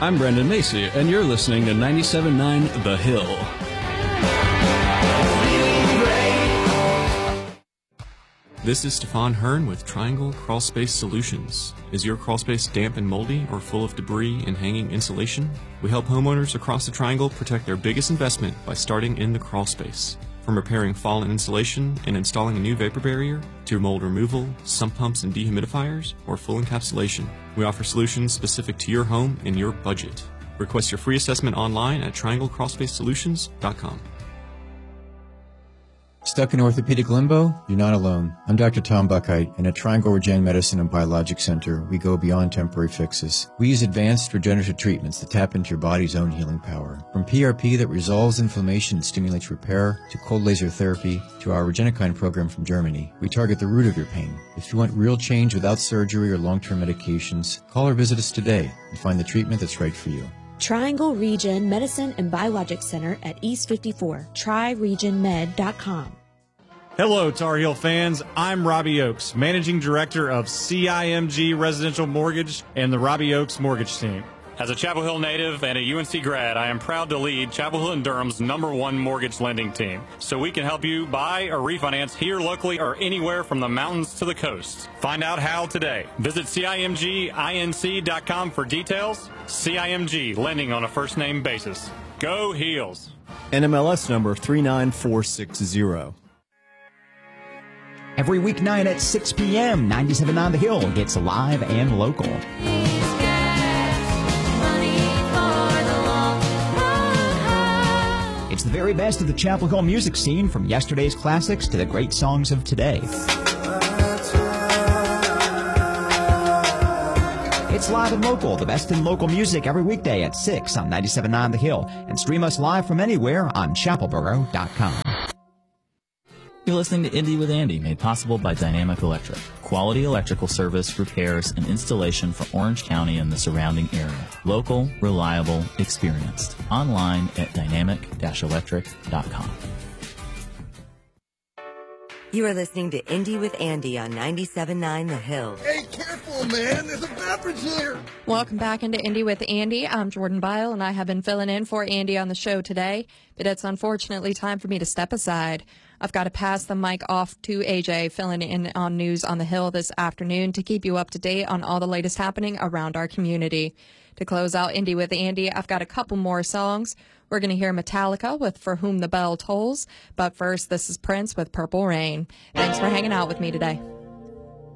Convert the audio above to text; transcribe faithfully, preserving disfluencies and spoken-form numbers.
I'm Brendan Macy, and you're listening to ninety-seven point nine The Hill. This is Stefan Hearn with Triangle Crawlspace Solutions. Is your crawlspace damp and moldy or full of debris and hanging insulation? We help homeowners across the Triangle protect their biggest investment by starting in the crawlspace. From repairing fallen insulation and installing a new vapor barrier, to mold removal, sump pumps and dehumidifiers, or full encapsulation, we offer solutions specific to your home and your budget. Request your free assessment online at triangle crawlspace solutions dot com. Stuck in orthopedic limbo? You're not alone. I'm Doctor Tom Buckheit, and at Triangle Regen Medicine and Biologic Center, we go beyond temporary fixes. We use advanced regenerative treatments that tap into your body's own healing power. From P R P that resolves inflammation and stimulates repair, to cold laser therapy, to our Regenikine program from Germany, we target the root of your pain. If you want real change without surgery or long-term medications, call or visit us today and find the treatment that's right for you. Triangle Regen Medicine and Biologic Center at East fifty-four, tri region med dot com. Hello, Tar Heel fans. I'm Robbie Oakes, Managing Director of C I M G Residential Mortgage and the Robbie Oakes Mortgage Team. As a Chapel Hill native and a U N C grad, I am proud to lead Chapel Hill and Durham's number one mortgage lending team, so we can help you buy or refinance here locally or anywhere from the mountains to the coast. Find out how today. Visit C I M G inc dot com for details. C I M G, lending on a first-name basis. Go Heels. N M L S number three nine four six zero. Every weeknight at six p.m., ninety-seven point nine The Hill gets live and local. It's the very best of the Chapel Hill music scene, from yesterday's classics to the great songs of today. It's live and local, the best in local music, every weekday at six on ninety-seven point nine The Hill. And stream us live from anywhere on chapelboro dot com. You're listening to Indie with Andy, made possible by Dynamic Electric. Quality electrical service, repairs, and installation for Orange County and the surrounding area. Local, reliable, experienced. Online at dynamic dash electric dot com. You are listening to Indie with Andy on ninety-seven point nine The Hill. Hey, careful, man. There's a beverage here. Welcome back into Indie with Andy. I'm Jordan Bile, and I have been filling in for Andy on the show today, but it's unfortunately time for me to step aside. I've got to pass the mic off to A J, filling in on News on the Hill this afternoon to keep you up to date on all the latest happening around our community. To close out Indie with Andy, I've got a couple more songs. We're going to hear Metallica with For Whom the Bell Tolls, but first, this is Prince with Purple Rain. Thanks for hanging out with me today.